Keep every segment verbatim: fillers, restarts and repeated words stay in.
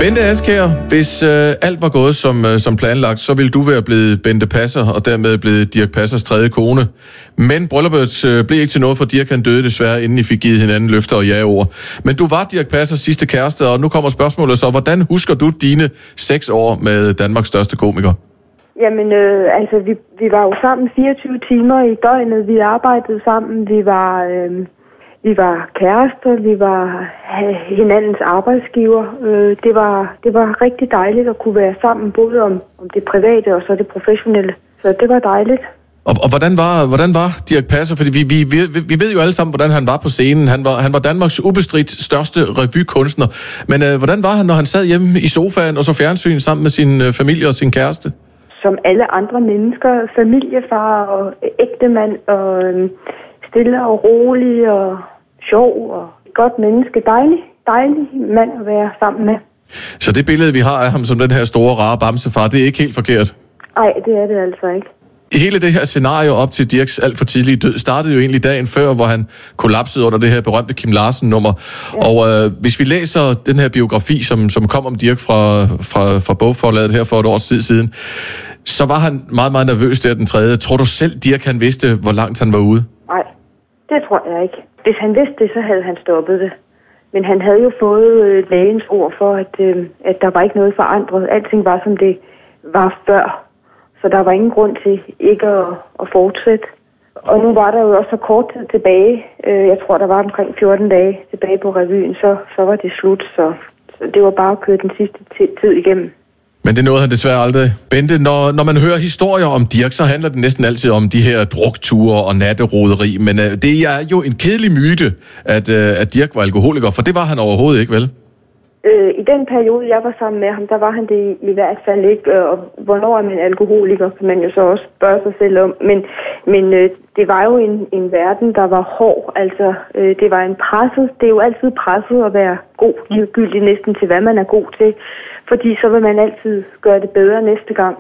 Bente Askjær, hvis øh, alt var gået som, øh, som planlagt, så ville du være blevet Bente Passer, og dermed blevet Dirch Passers tredje kone. Men brylluppet øh, blev ikke til noget, for Dirch han døde desværre, inden I fik givet hinanden løfter og ja-ord. Men du var Dirch Passers sidste kæreste, og nu kommer spørgsmålet så, hvordan husker du dine seks år med Danmarks største komiker? Jamen, øh, altså, vi, vi var jo sammen fireogtyve timer i døgnet. Vi arbejdede sammen. Vi var, øh, vi var kærester. Vi var hinandens arbejdsgiver. Øh, det, var, det var rigtig dejligt at kunne være sammen, både om, om det private og så det professionelle. Så det var dejligt. Og, og hvordan var, hvordan var Dirch Passer? Fordi vi, vi, vi, vi ved jo alle sammen, hvordan han var på scenen. Han var, han var Danmarks ubestridt største revykunstner. Men øh, hvordan var han, når han sad hjemme i sofaen og så fjernsyn sammen med sin øh, familie og sin kæreste? Som alle andre mennesker, familiefar og ægtemand, og øh, stille og rolig og sjov og godt menneske. Dejlig, dejlig mand at være sammen med. Så det billede, vi har af ham som den her store, rare bamsefar, det er ikke helt forkert? Nej, det er det altså ikke. Hele det her scenario op til Dirchs alt for tidlige død startede jo egentlig dagen før, hvor han kollapsede under det her berømte Kim Larsen-nummer. Ja. Og øh, hvis vi læser den her biografi, som, som kom om Dirch fra, fra, fra bogforlaget her for et års tid siden, så var han meget, meget nervøs der den tredje. Tror du selv, Dirch han vidste, hvor langt han var ude? Nej, det tror jeg ikke. Hvis han vidste det, så havde han stoppet det. Men han havde jo fået øh, lægens ord for, at, øh, at der var ikke noget forandret. Alting var, som det var før. Så der var ingen grund til ikke at, at fortsætte. Og nu var der jo også så kort tid tilbage. Jeg tror, der var omkring fjorten dage tilbage på revyen, så, så var det slut. Så, så det var bare at køre den sidste tid igennem. Men det nåede han desværre aldrig. Bente, når, når man hører historier om Dirch, så handler det næsten altid om de her drukture og natteroderi. Men uh, det er jo en kedelig myte, at, uh, at Dirch var alkoholiker, for det var han overhovedet ikke, vel? Øh, I den periode, jeg var sammen med ham, der var han det i, i hvert fald ikke. Og hvornår er man alkoholiker, kan man jo så også spørge sig selv om. Men, men øh, det var jo en, en verden, der var hård. Altså, øh, det var en presset. Det er jo altid presset at være god, ligegyldigt næsten til, hvad man er god til. Fordi så vil man altid gøre det bedre næste gang.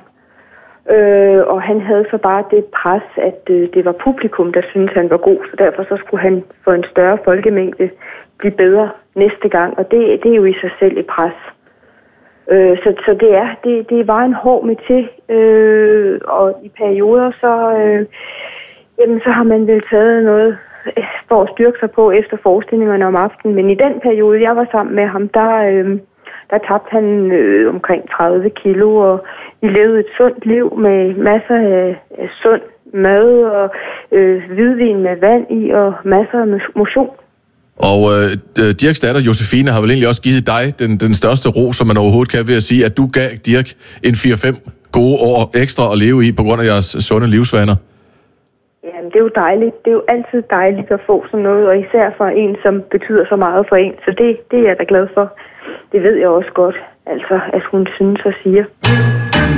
Øh, og han havde så bare det pres, at øh, det var publikum, der syntes, han var god. Så derfor så skulle han få en større folkemængde blive bedre næste gang, og det, det er jo i sig selv et pres. Øh, så så det, er, det, det var en hård metier, øh, og i perioder, så, øh, jamen, så har man vel taget noget for at styrke sig på efter forestillingerne om aftenen, men i den periode, jeg var sammen med ham, der, øh, der tabte han øh, omkring tredive kilo, og vi levede et sundt liv med masser af, af sund mad, og øh, hvidvin med vand i, og masser af motion. Og øh, Dirchs datter, Josefine, har vel egentlig også givet dig den, den største ro, som man overhovedet kan, ved at sige, at du gav Dirch en fire fem gode år ekstra at leve i, på grund af jeres sunde livsvaner. Jamen, det er jo dejligt. Det er jo altid dejligt at få sådan noget, og især for en, som betyder så meget for en. Så det, det er jeg da glad for. Det ved jeg også godt, altså, at hun synes og siger.